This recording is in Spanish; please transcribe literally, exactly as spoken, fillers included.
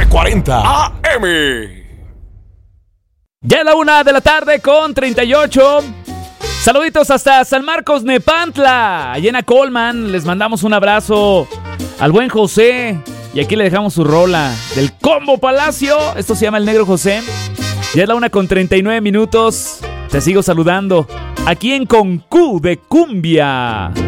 cuarenta A M. Ya es la una de la tarde con treinta y ocho. Saluditos hasta San Marcos, Nepantla. Llena Colman, les mandamos un abrazo al buen José. Y aquí le dejamos su rola del Combo Palacio. Esto se llama El Negro José. Ya es la una con treinta y nueve minutos. Te sigo saludando aquí en Con Q de Cumbia.